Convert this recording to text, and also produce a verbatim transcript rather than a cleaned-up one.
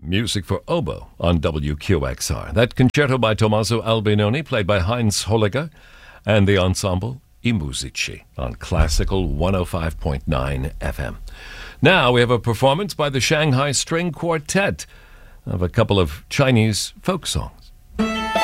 Music for oboe on W Q X R. That concerto by Tommaso Albinoni, played by Heinz Holliger, and the ensemble I Musici on Classical one oh five point nine F M. Now we have a performance by the Shanghai String Quartet of a couple of Chinese folk songs.